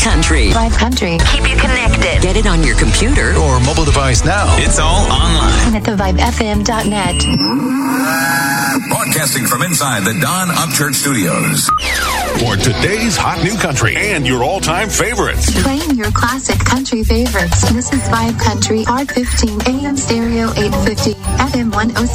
Country. Vibe Country. Keep you connected. Get it on your computer or mobile device now. It's all online. And at thevibefm.net. Broadcasting from inside the Don Upchurch Studios. For today's hot new country and your all-time favorites. Playing your classic country favorites. This is Vibe Country, R15, AM stereo 850, FM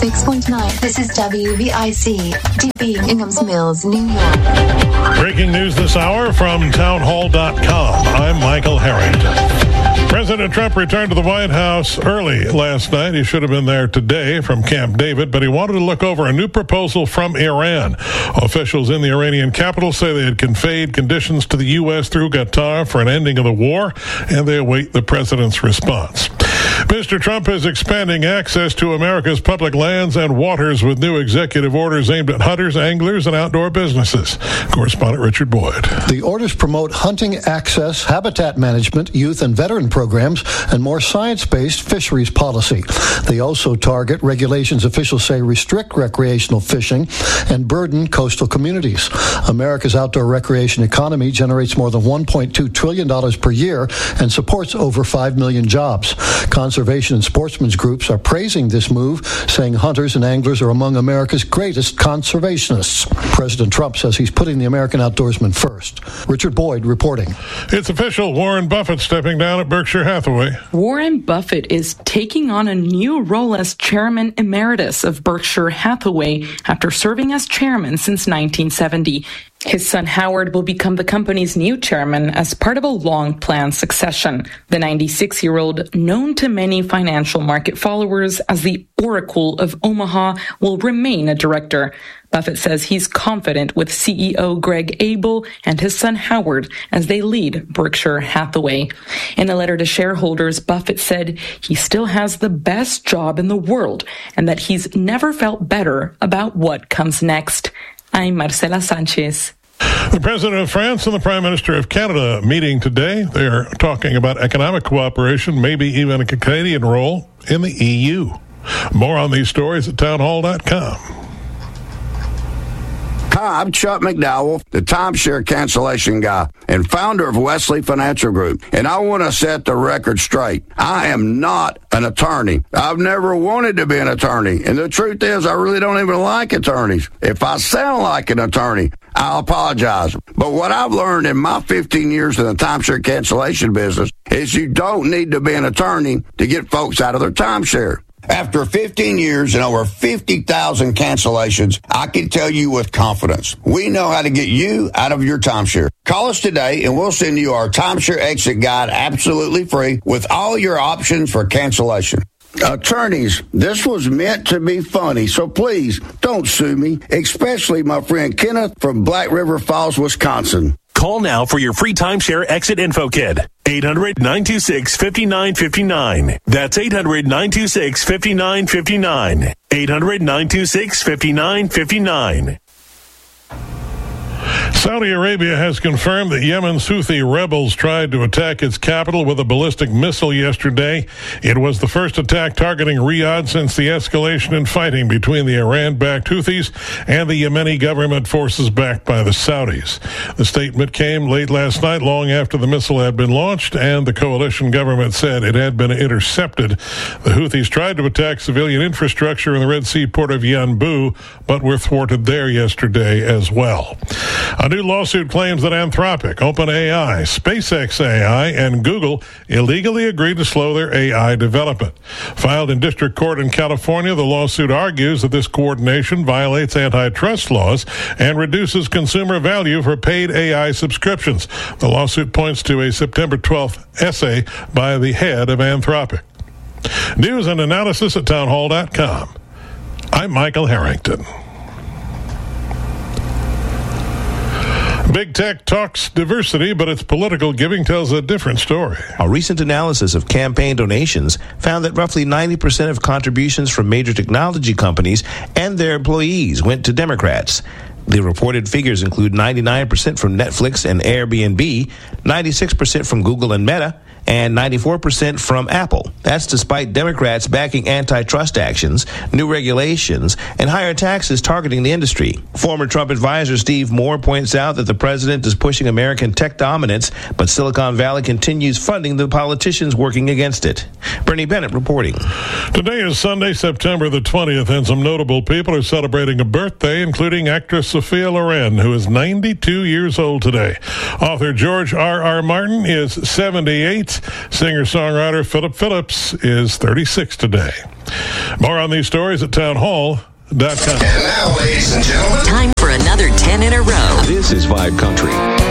106.9. This is WVIC, DB Inghams Mills, New York. Breaking news this hour from townhall.com. I'm Michael Harrington. President Trump returned to the White House early last night. He should have been there today from Camp David, but he wanted to look over a new proposal from Iran. Officials in the Iranian capital say they had conveyed conditions to the U.S. through Qatar for an ending of the war, and they await the president's response. Mr. Trump is expanding access to America's public lands and waters with new executive orders aimed at hunters, anglers, and outdoor businesses. Correspondent Richard Boyd. The orders promote hunting access, habitat management, youth and veteran programs, and more science-based fisheries policy. They also target regulations officials say restrict recreational fishing and burden coastal communities. America's outdoor recreation economy generates more than $1.2 trillion per year and supports over 5 million jobs. Conservation and sportsmen's groups are praising this move, saying hunters and anglers are among America's greatest conservationists. President Trump says he's putting the American outdoorsman first. Richard Boyd reporting. It's official. Warren Buffett stepping down at Berkshire Hathaway. Warren Buffett is taking on a new role as chairman emeritus of Berkshire Hathaway after serving as chairman since 1970. His son Howard will become the company's new chairman as part of a long-planned succession. The 96-year-old, known to many financial market followers as the Oracle of Omaha, will remain a director. Buffett says he's confident with CEO Greg Abel and his son Howard as they lead Berkshire Hathaway. In a letter to shareholders, Buffett said he still has the best job in the world and that he's never felt better about what comes next. I'm Marcela Sanchez. The President of France and the Prime Minister of Canada meeting today. They are talking about economic cooperation, maybe even a Canadian role in the EU. More on these stories at townhall.com. Hi, I'm Chuck McDowell, the timeshare cancellation guy and founder of Wesley Financial Group. And I want to set the record straight. I am not an attorney. I've never wanted to be an attorney. And the truth is, I really don't even like attorneys. If I sound like an attorney, I'll apologize. But what I've learned in my 15 years in the timeshare cancellation business is you don't need to be an attorney to get folks out of their timeshare. After 15 years and over 50,000 cancellations, I can tell you with confidence, we know how to get you out of your timeshare. Call us today and we'll send you our timeshare exit guide absolutely free with all your options for cancellation. Attorneys, this was meant to be funny, so please don't sue me, especially my friend Kenneth from Black River Falls, Wisconsin. Call now for your free timeshare exit info kit. 800-926-5959. That's 800-926-5959. 800-926-5959. Saudi Arabia has confirmed that Yemen's Houthi rebels tried to attack its capital with a ballistic missile yesterday. It was the first attack targeting Riyadh since the escalation in fighting between the Iran-backed Houthis and the Yemeni government forces backed by the Saudis. The statement came late last night, long after the missile had been launched, and the coalition government said it had been intercepted. The Houthis tried to attack civilian infrastructure in the Red Sea port of Yanbu, but were thwarted there yesterday as well. A new lawsuit claims that Anthropic, OpenAI, SpaceX AI, and Google illegally agreed to slow their AI development. Filed in district court in California, the lawsuit argues that this coordination violates antitrust laws and reduces consumer value for paid AI subscriptions. The lawsuit points to a September 12th essay by the head of Anthropic. News and analysis at townhall.com. I'm Michael Harrington. Big tech talks diversity, but its political giving tells a different story. A recent analysis of campaign donations found that roughly 90% of contributions from major technology companies and their employees went to Democrats. The reported figures include 99% from Netflix and Airbnb, 96% from Google and Meta, and 94% from Apple. That's despite Democrats backing antitrust actions, new regulations, and higher taxes targeting the industry. Former Trump advisor Steve Moore points out that the president is pushing American tech dominance, but Silicon Valley continues funding the politicians working against it. Bernie Bennett reporting. Today is Sunday, September the 20th, and some notable people are celebrating a birthday, including actress Sophia Loren, who is 92 years old today. Author George R.R. Martin is 78. Singer-songwriter Philip Phillips is 36 today. More on these stories at townhall.com. And now, ladies and gentlemen, Time for another 10 in a row. This is Vibe Country.